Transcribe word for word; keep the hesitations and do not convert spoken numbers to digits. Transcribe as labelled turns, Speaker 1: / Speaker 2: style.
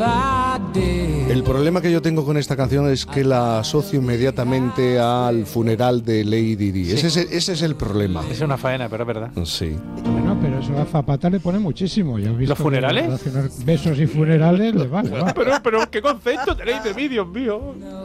Speaker 1: El problema que yo tengo con esta canción es que la asocio inmediatamente al funeral de Lady Di.
Speaker 2: Sí.
Speaker 1: Ese, es, ese es el problema.
Speaker 2: Es una faena, pero es verdad.
Speaker 1: Sí.
Speaker 3: Bueno, pero eso a Zapata le pone muchísimo. ¿Ya has visto?
Speaker 2: ¿Los funerales?
Speaker 3: Relacionar besos y funerales le vale. ¿Va?
Speaker 2: Pero, pero, ¿qué concepto tenéis de mí, Dios mío?